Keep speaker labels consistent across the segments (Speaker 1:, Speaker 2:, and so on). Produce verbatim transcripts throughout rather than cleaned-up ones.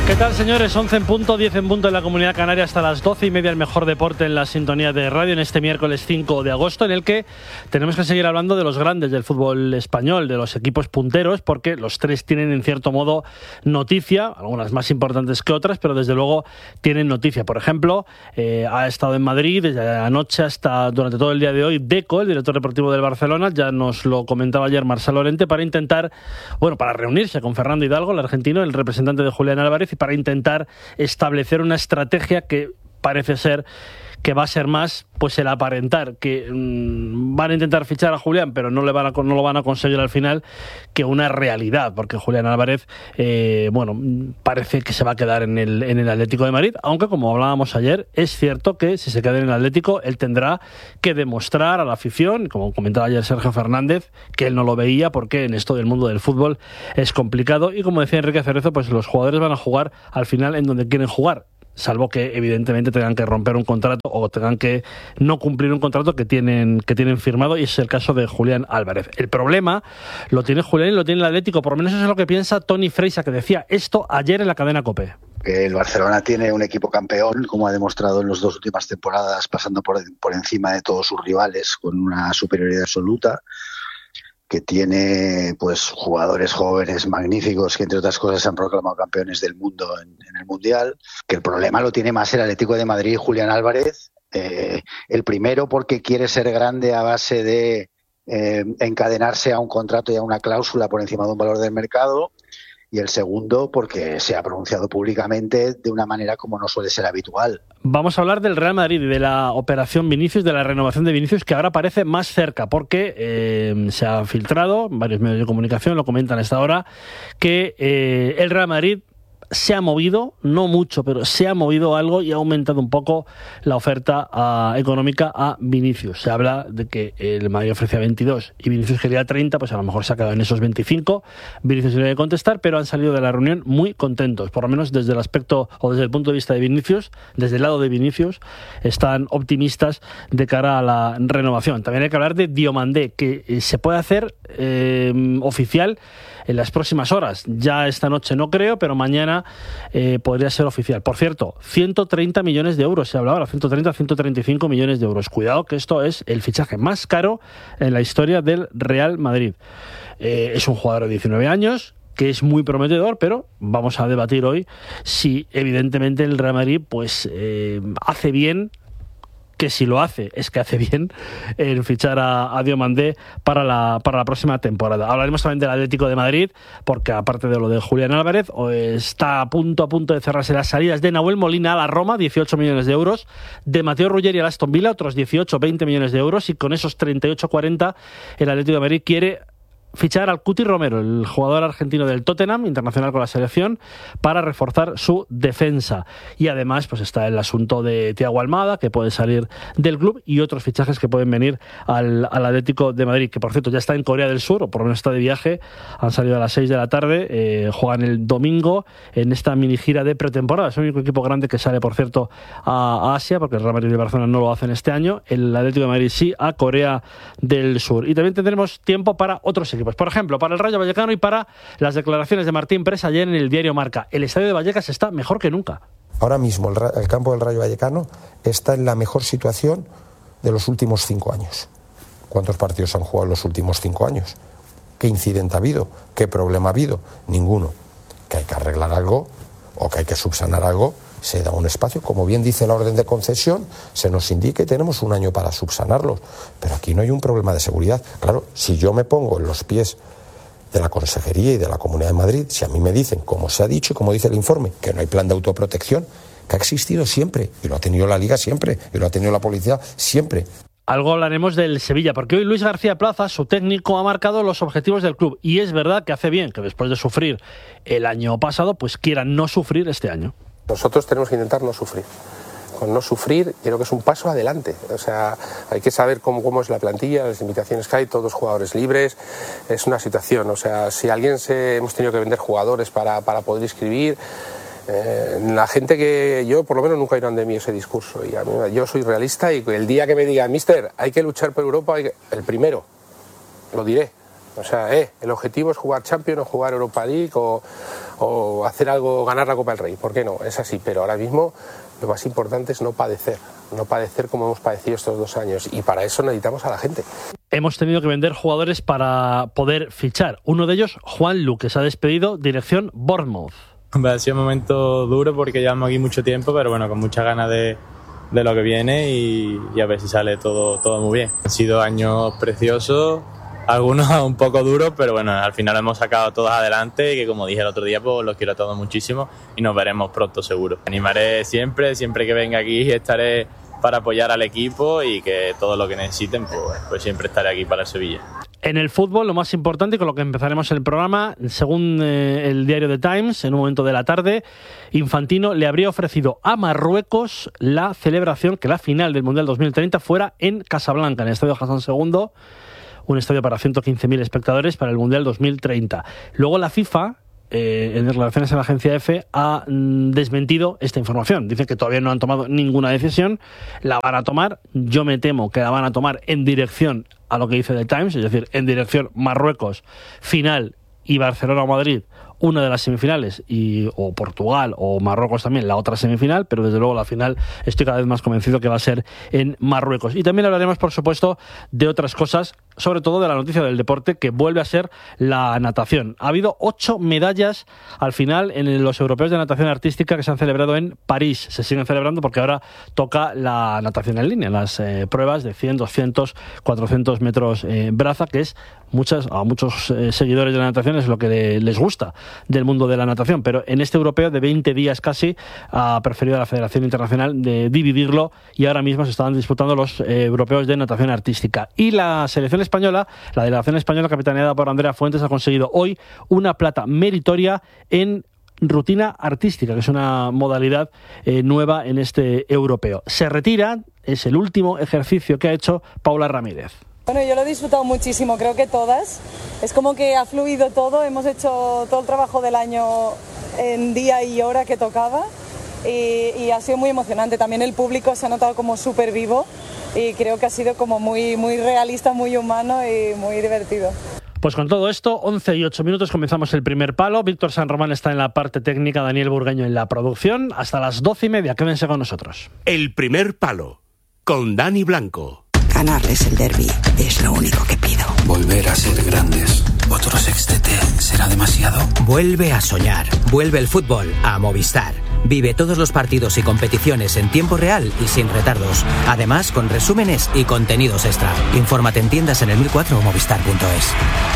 Speaker 1: ¿Qué tal, señores? once en punto, diez en punto en la Comunidad Canaria, hasta las doce y media el mejor deporte en la sintonía de radio en este miércoles cinco de agosto, en el que tenemos que seguir hablando de los grandes del fútbol español, de los equipos punteros, porque los tres tienen en cierto modo noticia, algunas más importantes que otras, pero desde luego tienen noticia. Por ejemplo, eh, ha estado en Madrid desde anoche hasta durante todo el día de hoy Deco, el director deportivo del Barcelona, ya nos lo comentaba ayer Marcelo Llorente, para intentar, bueno, para reunirse con Fernando Hidalgo, el argentino, el representante de Julián Álvarez, para intentar establecer una estrategia que parece ser que va a ser más pues el aparentar que mmm, van a intentar fichar a Julián, pero no le van a, no lo van a conseguir al final, que una realidad, porque Julián Álvarez eh, bueno, parece que se va a quedar en el, en el Atlético de Madrid, aunque como hablábamos ayer, es cierto que si se queda en el Atlético, él tendrá que demostrar a la afición, como comentaba ayer Sergio Fernández, que él no lo veía, porque en esto del mundo del fútbol es complicado, y como decía Enrique Cerezo, pues los jugadores van a jugar al final en donde quieren jugar, salvo que evidentemente tengan que romper un contrato o tengan que no cumplir un contrato que tienen que tienen firmado, y es el caso de Julián Álvarez. El problema lo tiene Julián y lo tiene el Atlético, por lo menos eso es lo que piensa Toni Freisa, que decía esto ayer en la cadena COPE.
Speaker 2: El Barcelona tiene un equipo campeón, como ha demostrado en las dos últimas temporadas, pasando por, por encima de todos sus rivales, con una superioridad absoluta, que tiene pues jugadores jóvenes magníficos que entre otras cosas se han proclamado campeones del mundo en, en el Mundial, que el problema lo tiene más el Atlético de Madrid y Julián Álvarez, eh, el primero porque quiere ser grande a base de eh, encadenarse a un contrato y a una cláusula por encima de un valor del mercado, y el segundo porque se ha pronunciado públicamente de una manera como no suele ser habitual.
Speaker 1: Vamos a hablar del Real Madrid y de la operación Vinicius, de la renovación de Vinicius, que ahora parece más cerca, porque eh, se ha filtrado, varios medios de comunicación lo comentan a esta hora, que eh, el Real Madrid se ha movido, no mucho, pero se ha movido algo y ha aumentado un poco la oferta a, económica a Vinicius. Se habla de que el Madrid ofrecía veintidós y Vinicius quería treinta, pues a lo mejor se ha quedado en esos veinticinco. Vinicius no debe contestar, pero han salido de la reunión muy contentos, por lo menos desde el aspecto o desde el punto de vista de Vinicius, desde el lado de Vinicius, están optimistas de cara a la renovación. También hay que hablar de Diomandé, que se puede hacer eh, oficial en las próximas horas. Ya esta noche no creo, pero mañana eh, podría ser oficial. Por cierto, ciento treinta millones de euros se habla ahora, ciento treinta a ciento treinta y cinco millones de euros. Cuidado que esto es el fichaje más caro en la historia del Real Madrid. Eh, es un jugador de diecinueve años, que es muy prometedor, pero vamos a debatir hoy si evidentemente el Real Madrid pues eh, hace bien, que si lo hace, es que hace bien en fichar a, a Diomandé para la, para la próxima temporada. Hablaremos también del Atlético de Madrid, porque aparte de lo de Julián Álvarez, está a punto a punto de cerrarse las salidas de Nahuel Molina a la Roma, dieciocho millones de euros, de Mateo Ruggeri al Aston Villa, otros dieciocho, veinte millones de euros, y con esos treinta y ocho, cuarenta el Atlético de Madrid quiere fichar al Cuti Romero, el jugador argentino del Tottenham, internacional con la selección, para reforzar su defensa. Y además pues está el asunto de Thiago Almada, que puede salir del club, y otros fichajes que pueden venir al, al Atlético de Madrid, que por cierto ya está en Corea del Sur, o por lo menos está de viaje. Han salido a las seis de la tarde, eh, juegan el domingo en esta mini gira de pretemporada. Es el único equipo grande que sale, por cierto, a, a Asia, porque el Real Madrid y Barcelona no lo hacen este año. El Atlético de Madrid sí, a Corea del Sur. Y también tendremos tiempo para otros equipos. Por ejemplo, para el Rayo Vallecano y para las declaraciones de Martín Presa ayer en el diario Marca. El estadio de Vallecas está mejor que nunca.
Speaker 3: Ahora mismo el, el campo del Rayo Vallecano está en la mejor situación de los últimos cinco años. ¿Cuántos partidos han jugado en los últimos cinco años? ¿Qué incidente ha habido? ¿Qué problema ha habido? Ninguno. Que hay que arreglar algo o que hay que subsanar algo, se da un espacio, como bien dice la orden de concesión, se nos indica y tenemos un año para subsanarlo. Pero aquí no hay un problema de seguridad. Claro, si yo me pongo en los pies de la Consejería y de la Comunidad de Madrid, si a mí me dicen, como se ha dicho y como dice el informe, que no hay plan de autoprotección, que ha existido siempre, y lo ha tenido la Liga siempre, y lo ha tenido la Policía siempre.
Speaker 1: Algo hablaremos del Sevilla, porque hoy Luis García Plaza, su técnico, ha marcado los objetivos del club, y es verdad que hace bien que después de sufrir el año pasado, pues quieran no sufrir este año.
Speaker 4: Nosotros tenemos que intentar no sufrir. Con no sufrir, creo que es un paso adelante. O sea, hay que saber cómo, cómo es la plantilla, las limitaciones que hay, todos jugadores libres. Es una situación. O sea, si alguien se hemos tenido que vender jugadores para, para poder inscribir, eh, la gente que yo, por lo menos, nunca irán de mí ese discurso. Y a mí, yo soy realista y el día que me digan, mister, hay que luchar por Europa, hay que, el primero, lo diré. O sea, eh, el objetivo es jugar Champions o jugar Europa League o, o hacer algo, ganar la Copa del Rey. ¿Por qué no? Es así, pero ahora mismo lo más importante es no padecer, no padecer como hemos padecido estos dos años, y para eso necesitamos a la gente.
Speaker 1: Hemos tenido que vender jugadores para poder fichar. Uno de ellos, Juanlu, que se ha despedido, dirección Bournemouth.
Speaker 5: Ha sido un momento duro porque llevamos aquí mucho tiempo, pero bueno, con muchas ganas de, de lo que viene y, y a ver si sale todo, todo muy bien. Han sido años preciosos, algunos un poco duros, pero bueno, al final hemos sacado todos adelante y que, como dije el otro día, pues los quiero a todos muchísimo y nos veremos pronto seguro. Animaré siempre, siempre que venga aquí estaré para apoyar al equipo y que todo lo que necesiten, pues, pues siempre estaré aquí para el Sevilla.
Speaker 1: En el fútbol, lo más importante, con lo que empezaremos el programa, según eh, el diario The Times, en un momento de la tarde, Infantino le habría ofrecido a Marruecos la celebración, que la final del Mundial dos mil treinta fuera en Casablanca, en el Estadio Hassan segundo, un estadio para ciento quince mil espectadores para el Mundial dos mil treinta. Luego la FIFA, eh, en declaraciones en la agencia EFE, ha mm, desmentido esta información. Dice que todavía no han tomado ninguna decisión, la van a tomar, yo me temo que la van a tomar en dirección a lo que dice The Times, es decir, en dirección Marruecos, final, y Barcelona o Madrid, una de las semifinales, y o Portugal o Marruecos también la otra semifinal, pero desde luego la final estoy cada vez más convencido que va a ser en Marruecos. Y también hablaremos, por supuesto, de otras cosas, sobre todo de la noticia del deporte, que vuelve a ser la natación. Ha habido ocho medallas al final en los europeos de natación artística que se han celebrado en París. Se siguen celebrando porque ahora toca la natación en línea, las eh, pruebas de cien, doscientos, cuatrocientos metros eh, braza, que es muchas a muchos eh, seguidores de la natación es lo que le, les gusta del mundo de la natación, pero en este europeo de veinte días casi ha preferido la Federación Internacional de dividirlo y ahora mismo se estaban disputando los eh, europeos de natación artística. Y la selección española, la delegación española capitaneada por Andrea Fuentes, ha conseguido hoy una plata meritoria en rutina artística, que es una modalidad eh, nueva en este europeo. Se retira, es el último ejercicio que ha hecho Paula Ramírez.
Speaker 6: Bueno, yo lo he disfrutado muchísimo, creo que todas. Es como que ha fluido todo, hemos hecho todo el trabajo del año en día y hora que tocaba y, y ha sido muy emocionante. También el público se ha notado como súper vivo y creo que ha sido como muy, muy realista, muy humano y muy divertido.
Speaker 1: Pues con todo esto, once y ocho minutos, comenzamos el primer palo. Víctor San Román está en la parte técnica, Daniel Burgueño en la producción. Hasta las doce y media, quédense con nosotros.
Speaker 7: El primer palo, con Dani Blanco.
Speaker 8: Ganarles el derbi es lo único que pido.
Speaker 9: Volver a ser grandes. ¿Otro sextete será demasiado?
Speaker 10: Vuelve a soñar. Vuelve el fútbol a Movistar. Vive todos los partidos y competiciones en tiempo real y sin retardos. Además, con resúmenes y contenidos extra. Infórmate en tiendas en el mil cuatro o movistar punto es.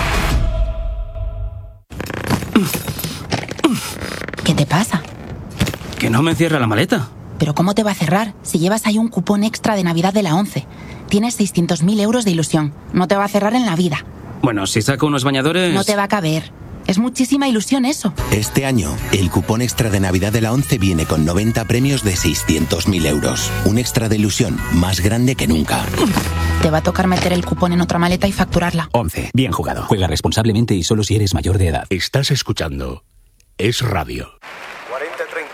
Speaker 11: ¿Qué te pasa?
Speaker 9: Que no me cierra la maleta.
Speaker 11: ¿Pero cómo te va a cerrar si llevas ahí un cupón extra de Navidad de la ONCE? Tienes seiscientos mil euros de ilusión. No te va a cerrar en la vida.
Speaker 9: Bueno, si saco unos bañadores...
Speaker 11: No te va a caber. Es muchísima ilusión eso.
Speaker 12: Este año, el cupón extra de Navidad de la ONCE viene con noventa premios de seiscientos mil euros. Un extra de ilusión más grande que nunca.
Speaker 11: Te va a tocar meter el cupón en otra maleta y facturarla.
Speaker 9: ONCE. Bien jugado. Juega responsablemente y solo si eres mayor de edad.
Speaker 7: Estás escuchando Es Radio.
Speaker 4: cuarenta treinta.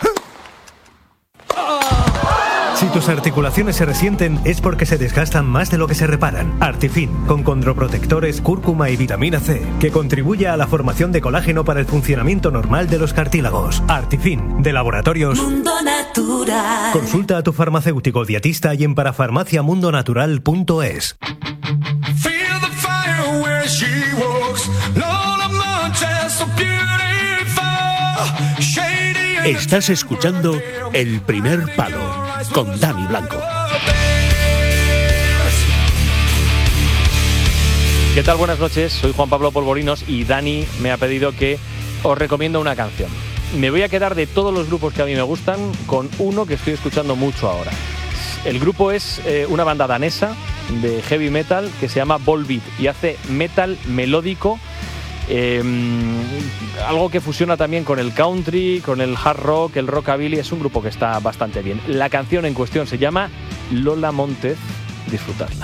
Speaker 13: Si tus articulaciones se resienten es porque se desgastan más de lo que se reparan. Artifin, con condroprotectores, cúrcuma y vitamina C, que contribuye a la formación de colágeno para el funcionamiento normal de los cartílagos. Artifin, de Laboratorios
Speaker 14: Mundo Natural.
Speaker 13: Consulta a tu farmacéutico dietista y en parafarmacia mundo natural punto es.
Speaker 7: Estás escuchando El Primer Palo con Dani Blanco.
Speaker 15: ¿Qué tal? Buenas noches, soy Juan Pablo Polvorinos y Dani me ha pedido que os recomiendo una canción. Me voy a quedar de todos los grupos que a mí me gustan con uno que estoy escuchando mucho ahora. El grupo es eh, una banda danesa de heavy metal que se llama Volbeat y hace metal melódico. Eh, algo que fusiona también con el country, con el hard rock, el rockabilly. Es un grupo que está bastante bien. La canción en cuestión se llama Lola Montez. Disfrutadla.